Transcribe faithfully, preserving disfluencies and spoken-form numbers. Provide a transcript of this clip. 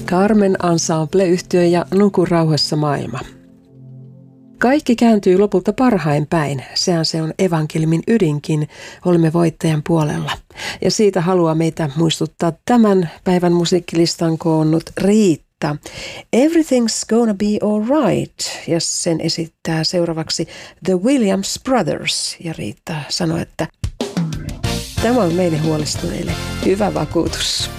Carmen Ensemble-yhtye ja Nuku rauhassa maailma. Kaikki kääntyy lopulta parhain päin. Sehän se on evankeliumin ydinkin. Olemme voittajan puolella. Ja siitä haluaa meitä muistuttaa tämän päivän musiikkilistan koonnut Riitta. Everything's gonna be alright. Ja sen esittää seuraavaksi The Williams Brothers. Ja Riitta sanoi, että tämä on meille huolestuneille hyvä vakuutus.